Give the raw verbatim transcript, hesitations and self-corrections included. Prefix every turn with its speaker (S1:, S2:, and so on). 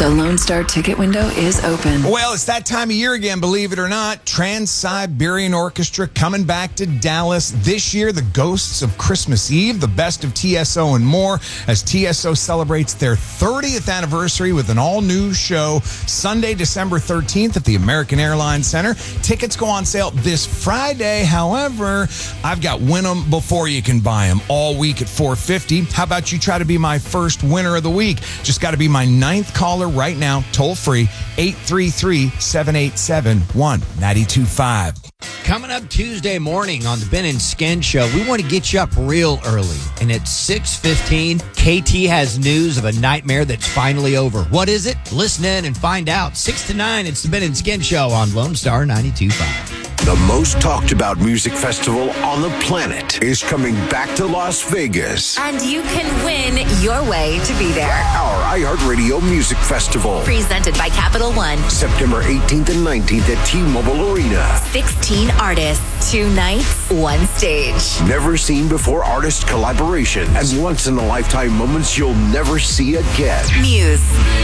S1: The Lone Star ticket window is open.
S2: Well, it's that time of year again, believe it or not. Trans-Siberian Orchestra coming back to Dallas. This year, the Ghosts of Christmas Eve, the best of T S O and more, as T S O celebrates their thirtieth anniversary with an all-new show Sunday, December thirteenth at the American Airlines Center. Tickets go on sale this Friday. However, I've got win them before you can buy them all week at four fifty. How about you try to be my first winner of the week? Just got to be my ninth caller right now, toll free, eight three three, seven eight seven, one nine two five.
S3: Coming up Tuesday morning on the Ben and Skin Show, we want to get you up real early. And at six fifteen, K T has news of a nightmare that's finally over. What is it? Listen in and find out. six to nine, it's the Ben and Skin Show on Lone Star ninety-two point five.
S4: The most talked about music festival on the planet is coming back to Las Vegas.
S5: And you can win your way to be there.
S4: Our iHeartRadio Music Festival.
S5: Presented by Capital One.
S4: September eighteenth and nineteenth at T-Mobile Arena.
S5: sixteen artists, two nights, one stage.
S4: Never seen before artist collaborations and once in a lifetime moments you'll never see again.
S5: Muse.